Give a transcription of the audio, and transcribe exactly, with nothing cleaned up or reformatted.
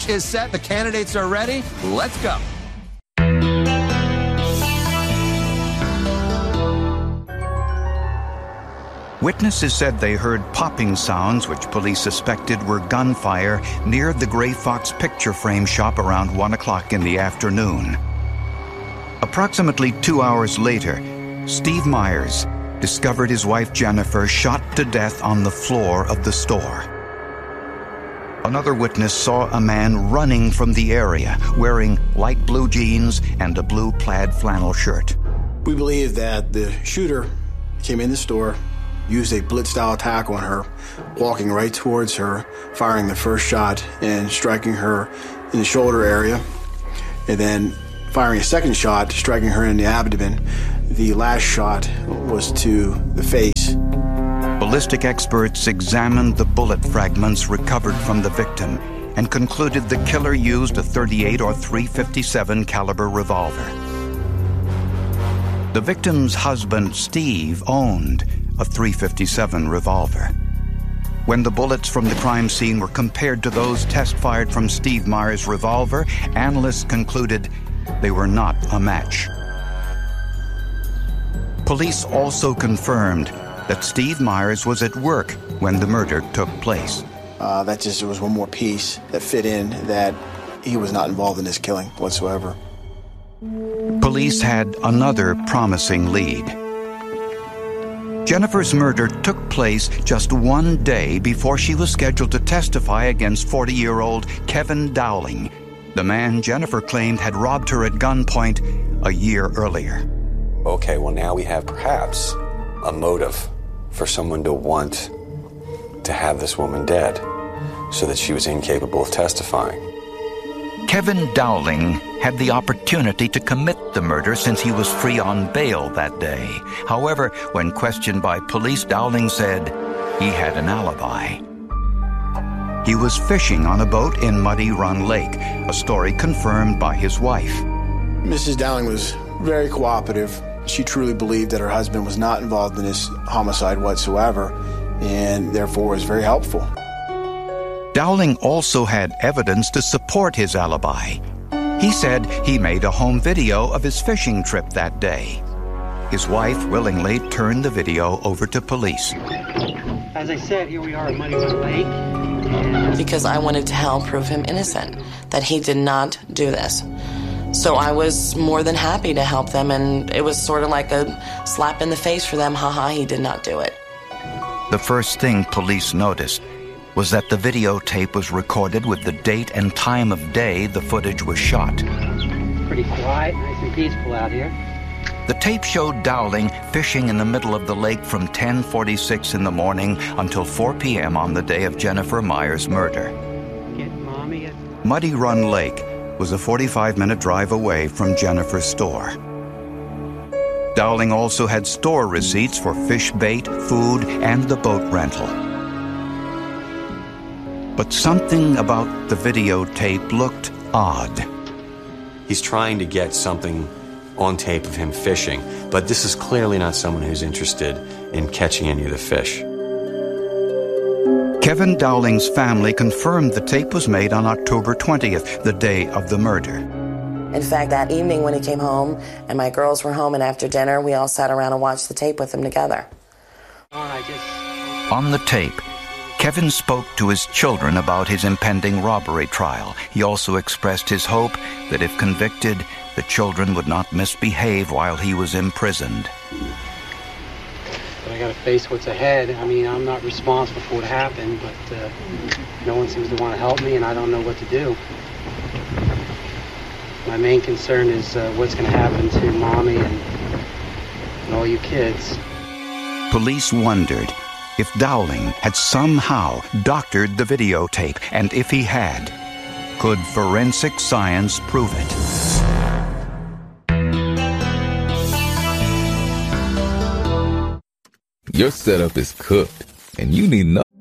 stage is set. The candidates are ready. Let's go. Witnesses said they heard popping sounds which police suspected were gunfire near the Gray Fox picture frame shop around one o'clock in the afternoon. Approximately two hours later, Steve Myers discovered his wife Jennifer shot to death on the floor of the store. Another witness saw a man running from the area wearing light blue jeans and a blue plaid flannel shirt. We believe that the shooter came in the store, used a blitz-style attack on her, walking right towards her, firing the first shot and striking her in the shoulder area, and then firing a second shot, striking her in the abdomen. The last shot was to the face. Ballistic experts examined the bullet fragments recovered from the victim and concluded the killer used a thirty-eight or three fifty-seven caliber revolver. The victim's husband, Steve, owned a three fifty-seven revolver. When the bullets from the crime scene were compared to those test fired from Steve Myers' revolver, analysts concluded they were not a match. Police also confirmed that Steve Myers was at work when the murder took place. Uh, that just was one more piece that fit in that he was not involved in this killing whatsoever. Police had another promising lead. Jennifer's murder took place just one day before she was scheduled to testify against forty-year-old Kevin Dowling, the man Jennifer claimed had robbed her at gunpoint a year earlier. Okay, well now we have perhaps a motive for someone to want to have this woman dead so that she was incapable of testifying. Kevin Dowling had the opportunity to commit the murder since he was free on bail that day. However, when questioned by police, Dowling said he had an alibi. He was fishing on a boat in Muddy Run Lake, a story confirmed by his wife. Missus Dowling was very cooperative. She truly believed that her husband was not involved in this homicide whatsoever, and therefore was very helpful. Dowling also had evidence to support his alibi. He said he made a home video of his fishing trip that day. His wife willingly turned the video over to police. As I said, here we are at Muddy Run Lake. And because I wanted to help prove him innocent, that he did not do this. So I was more than happy to help them, and it was sort of like a slap in the face for them. Haha, he did not do it. The first thing police noticed was that the videotape was recorded with the date and time of day the footage was shot. Pretty quiet, nice and peaceful out here. The tape showed Dowling fishing in the middle of the lake from ten forty-six in the morning until four p.m. on the day of Jennifer Myers' murder. Get mommy at... Muddy Run Lake was a forty-five minute drive away from Jennifer's store. Dowling also had store receipts for fish bait, food, and the boat rental. But something about the videotape looked odd. He's trying to get something on tape of him fishing, but this is clearly not someone who's interested in catching any of the fish. Kevin Dowling's family confirmed the tape was made on October twentieth, the day of the murder. In fact, that evening when he came home and my girls were home, and after dinner we all sat around and watched the tape with him together. On the tape, Kevin spoke to his children about his impending robbery trial. He also expressed his hope that if convicted, the children would not misbehave while he was imprisoned. But I gotta face what's ahead. I mean, I'm not responsible for what happened, but uh, no one seems to want to help me, and I don't know what to do. My main concern is uh, what's gonna happen to Mommy and, and all you kids. Police wondered if Dowling had somehow doctored the videotape, and if he had, could forensic science prove it? Your setup is cooked, and you need nothing.